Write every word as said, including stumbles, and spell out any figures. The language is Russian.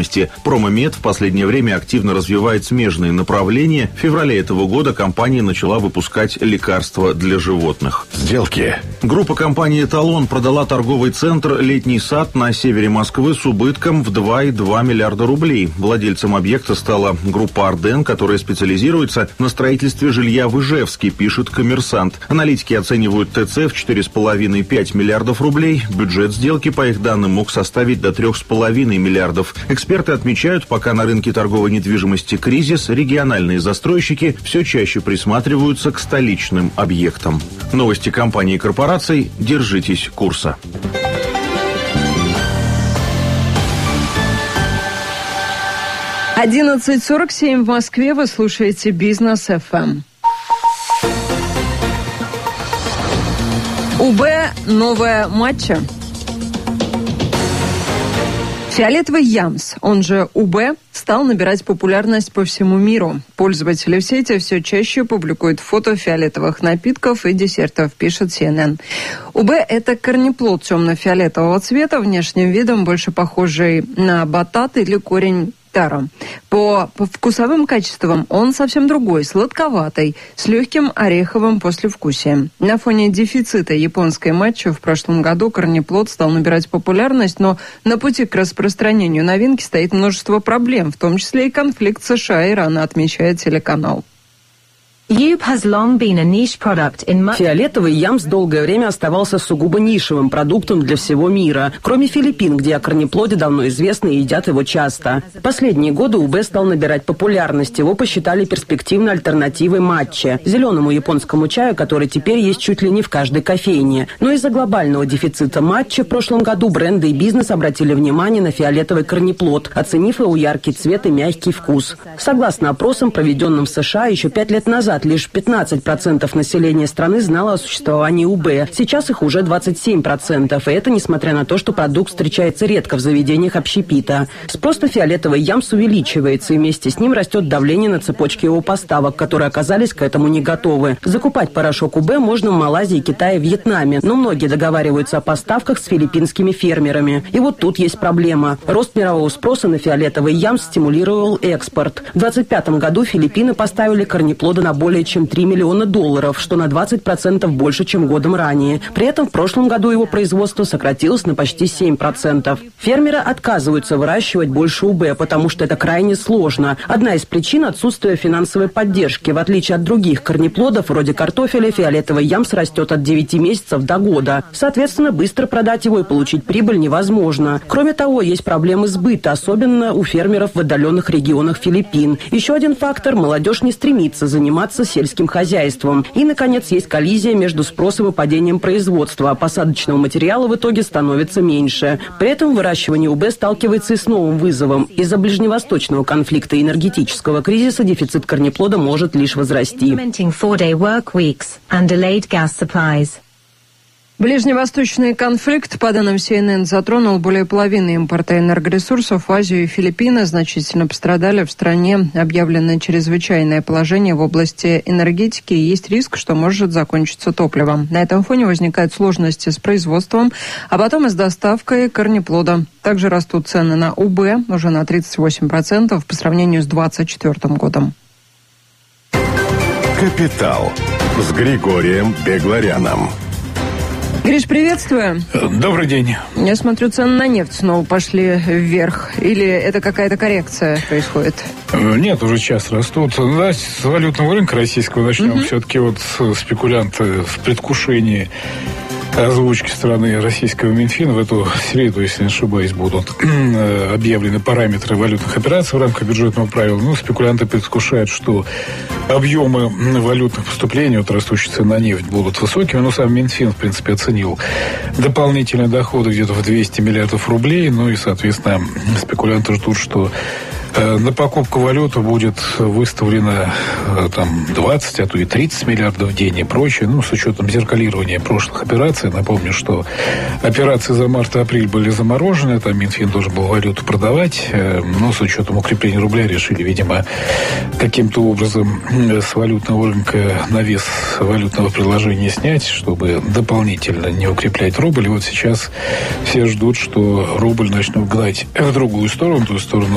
Промомед в последнее время активно развивает смежные направления. В феврале этого года компания начала выпускать лекарства для животных. Сделки. Группа компании «Эталон» продала торговый центр «Летний сад» на севере Москвы с убытком в два и два миллиарда рублей. Владельцем объекта стала группа «Арден», которая специализируется на строительстве жилья в Ижевске, пишет «Коммерсант». Аналитики оценивают ТЦ в четыре с половиной - пять миллиардов рублей. Бюджет сделки, по их данным, мог составить до трех с половиной миллиардов. Эксперты отмечают, пока на рынке торговой недвижимости кризис, региональные застройщики все чаще присматриваются к столичным объектам. Новости компании и корпораций. Держитесь курса. одиннадцать сорок семь в Москве. Вы слушаете «Бизнес эф эм». УБ «Новая матча». Фиолетовый Ямс, он же УБ, стал набирать популярность по всему миру. Пользователи в сети все чаще публикуют фото фиолетовых напитков и десертов, пишет си эн эн. УБ – это корнеплод темно-фиолетового цвета, внешним видом больше похожий на батат или корень таро. По, по вкусовым качествам он совсем другой, сладковатый, с легким ореховым послевкусием. На фоне дефицита японской матчи в прошлом году корнеплод стал набирать популярность, но на пути к распространению новинки стоит множество проблем, в том числе и конфликт США и Ирана, отмечает телеканал. Фиолетовый Ямс долгое время оставался сугубо нишевым продуктом для всего мира, кроме Филиппин, где о корнеплоде давно известно и едят его часто. Последние годы УБ стал набирать популярность, его посчитали перспективной альтернативой матче, зеленому японскому чаю, который теперь есть чуть ли не в каждой кофейне. Но из-за глобального дефицита матча в прошлом году бренды и бизнес обратили внимание на фиолетовый корнеплод, оценив его яркий цвет и мягкий вкус. Согласно опросам, проведенным в США еще пять лет назад, лишь пятнадцать процентов населения страны знало о существовании УБ. Сейчас их уже двадцать семь процентов. И это несмотря на то, что продукт встречается редко в заведениях общепита. Спрос на фиолетовый Ямс увеличивается, и вместе с ним растет давление на цепочки его поставок, которые оказались к этому не готовы. Закупать порошок УБ можно в Малайзии, Китае, Вьетнаме, но многие договариваются о поставках с филиппинскими фермерами. И вот тут есть проблема. Рост мирового спроса на фиолетовый Ямс стимулировал экспорт. В двадцать пятом году Филиппины поставили корнеплода на более чем три миллиона долларов, что на двадцать процентов больше, чем годом ранее. При этом в прошлом году его производство сократилось на почти семь процентов. Фермеры отказываются выращивать больше УБ, потому что это крайне сложно. Одна из причин – отсутствие финансовой поддержки. В отличие от других корнеплодов, вроде картофеля, фиолетовый Ямс растет от девяти месяцев до года. Соответственно, быстро продать его и получить прибыль невозможно. Кроме того, есть проблемы сбыта, особенно у фермеров в отдаленных регионах Филиппин. Еще один фактор – молодежь не стремится заниматься сельским хозяйством. И, наконец, есть коллизия между спросом и падением производства, а посадочного материала в итоге становится меньше. При этом выращивание УБ сталкивается и с новым вызовом. Из-за ближневосточного конфликта и энергетического кризиса дефицит корнеплода может лишь возрасти. Ближневосточный конфликт, по данным си эн эн, затронул более половины импорта энергоресурсов в Азию и Филиппины. Значительно пострадали. В стране объявлено чрезвычайное положение в области энергетики, и есть риск, что может закончиться топливом. На этом фоне возникают сложности с производством, а потом и с доставкой корнеплода. Также растут цены на УБ уже на тридцать восемь процентов по сравнению с двадцать четвёртым годом. Капитал с Григорием Бегларяном. Гриш, приветствую. Добрый день. Я смотрю, цены на нефть снова пошли вверх. Или это какая-то коррекция происходит? Нет, уже сейчас растут. Да, с валютного рынка российского начнем. Угу. Все-таки вот спекулянты в предвкушении озвучки страны российского Минфина в эту среду, если не ошибаюсь, будут объявлены параметры валютных операций в рамках бюджетного правила. Ну, спекулянты предвкушают, что объемы валютных поступлений от растущей цены на нефть будут высокими. Но сам Минфин, в принципе, оценил дополнительные доходы где-то в двести миллиардов рублей. Ну и, соответственно, спекулянты ждут, что на покупку валюты будет выставлено там двадцать, а то и тридцать миллиардов в день и прочее. Ну, с учетом зеркалирования прошлых операций. Напомню, что операции за март-апрель были заморожены. Там Минфин должен был валюту продавать. Но с учетом укрепления рубля решили, видимо, каким-то образом с валютного рынка навес валютного приложения снять, чтобы дополнительно не укреплять рубль. И вот сейчас все ждут, что рубль начнет гнать в другую сторону, в ту сторону,